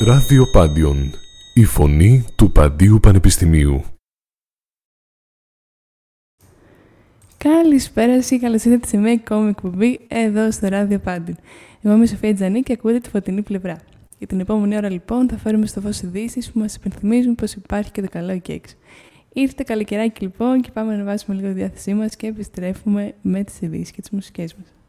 Ράδιο Πάντιον, η φωνή του Παντίου Πανεπιστημίου. Καλησπέρα σας, καλώς ήρθατε σε μια ακόμη εκπομπή εδώ στο Ράδιο Πάντιον. Εγώ είμαι η Σοφία Τζανή και ακούτε τη φωτεινή πλευρά. Για την επόμενη ώρα λοιπόν θα φέρουμε στο φως ειδήσεις που μας υπενθυμίζουν πως υπάρχει και το καλό εκεί έξω. Ήρθε καλοκαιράκι λοιπόν και πάμε να ανεβάσουμε λίγο τη διάθεσή μας και επιστρέφουμε με τις ειδήσεις και τις μουσικές μας.